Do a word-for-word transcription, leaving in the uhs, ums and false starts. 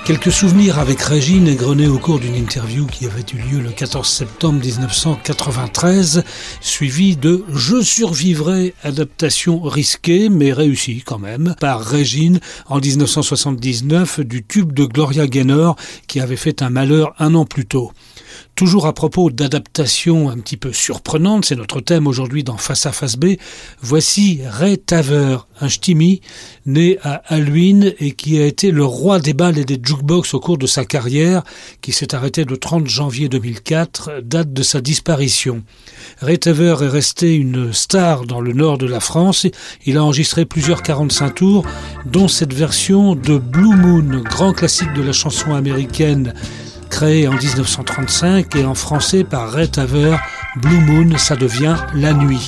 Quelques souvenirs avec Régine égrenés au cours d'une interview qui avait eu lieu le quatorze septembre dix-neuf cent quatre-vingt-treize, suivi de « Je survivrai », adaptation risquée mais réussie quand même, par Régine en dix-neuf cent soixante-dix-neuf du tube de Gloria Gaynor qui avait fait un malheur un an plus tôt. Toujours à propos d'adaptation un petit peu surprenante, c'est notre thème aujourd'hui dans Face à Face B, voici Ray Taver, un ch'timi né à Alluin et qui a été le roi des bals et des jukebox au cours de sa carrière, qui s'est arrêté le trente janvier deux mille quatre, date de sa disparition. Ray Taver est resté une star dans le nord de la France, il a enregistré plusieurs quarante-cinq tours, dont cette version de Blue Moon, grand classique de la chanson américaine, créé en dix-neuf cent trente-cinq et en français par Ray Taver, Blue Moon, ça devient la nuit.